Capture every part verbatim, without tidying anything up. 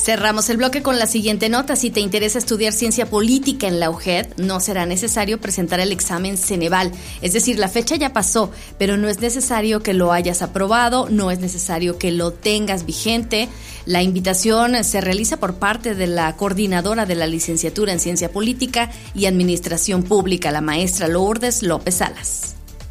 Cerramos el bloque con la siguiente nota. Si te interesa estudiar ciencia política en la U G E D, no será necesario presentar el examen Ceneval. Es decir, la fecha ya pasó, pero no es necesario que lo hayas aprobado, no es necesario que lo tengas vigente. La invitación se realiza por parte de la coordinadora de la licenciatura en Ciencia Política y Administración Pública, la maestra Lourdes López Salas.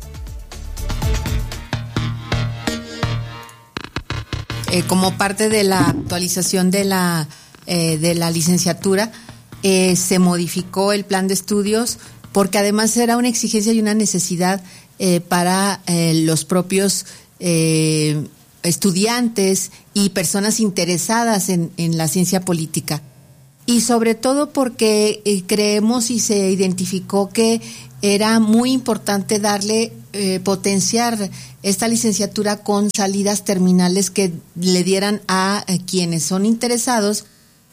Eh, como parte de la actualización de la eh, de la licenciatura, eh, se modificó el plan de estudios porque además era una exigencia y una necesidad eh, para eh, los propios eh, estudiantes y personas interesadas en, en la ciencia política. Y sobre todo porque eh, creemos y se identificó que era muy importante darle, eh, potenciar esta licenciatura con salidas terminales que le dieran a, a quienes son interesados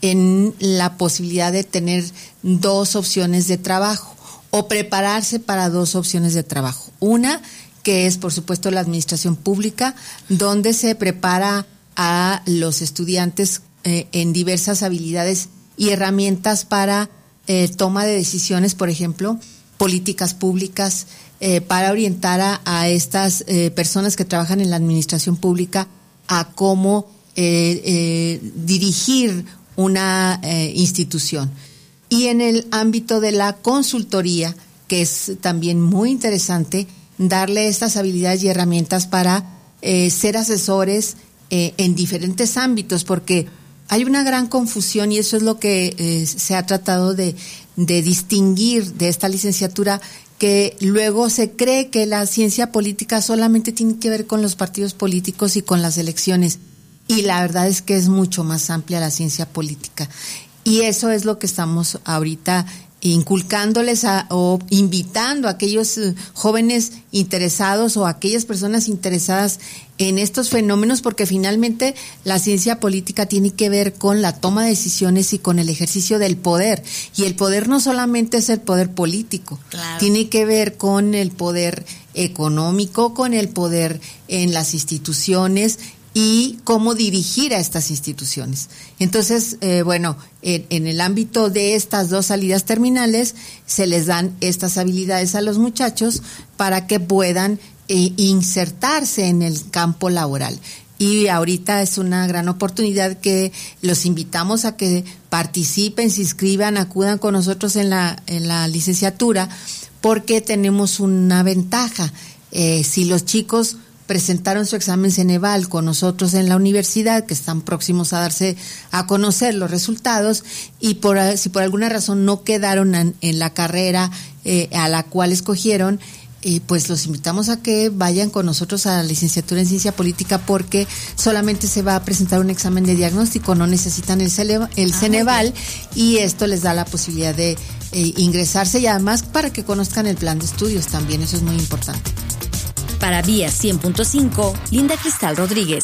en la posibilidad de tener dos opciones de trabajo o prepararse para dos opciones de trabajo. Una, que es por supuesto la administración pública, donde se prepara a los estudiantes eh, en diversas habilidades y herramientas para eh, toma de decisiones, por ejemplo, políticas públicas, eh, para orientar a, a estas eh, personas que trabajan en la administración pública a cómo eh, eh, dirigir una eh, institución. Y en el ámbito de la consultoría, que es también muy interesante, darle estas habilidades y herramientas para eh, ser asesores eh, en diferentes ámbitos, porque hay una gran confusión y eso es lo que eh, se ha tratado de, de distinguir de esta licenciatura, que luego se cree que la ciencia política solamente tiene que ver con los partidos políticos y con las elecciones. Y la verdad es que es mucho más amplia la ciencia política. Y eso es lo que estamos ahorita inculcándoles a, o invitando a aquellos uh, jóvenes interesados o a aquellas personas interesadas en estos fenómenos, porque finalmente la ciencia política tiene que ver con la toma de decisiones y con el ejercicio del poder. Y el poder no solamente es el poder político, claro, tiene que ver con el poder económico, con el poder en las instituciones y cómo dirigir a estas instituciones. Entonces, eh, bueno, en, en el ámbito de estas dos salidas terminales se les dan estas habilidades a los muchachos para que puedan eh, insertarse en el campo laboral. Y ahorita es una gran oportunidad que los invitamos a que participen, se inscriban, acudan con nosotros en la, en la licenciatura, porque tenemos una ventaja. Eh, si los chicos presentaron su examen Ceneval con nosotros en la universidad, que están próximos a darse a conocer los resultados, y por si por alguna razón no quedaron en, en la carrera eh, a la cual escogieron, eh, pues los invitamos a que vayan con nosotros a la licenciatura en Ciencia Política, porque solamente se va a presentar un examen de diagnóstico, no necesitan el, Cele, el Ceneval, y esto les da la posibilidad de eh, ingresarse, y además para que conozcan el plan de estudios también, eso es muy importante. Para Vía cien punto cinco, Linda Cristal Rodríguez.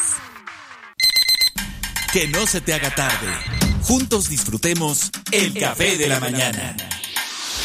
Que no se te haga tarde. Juntos disfrutemos el café de la mañana.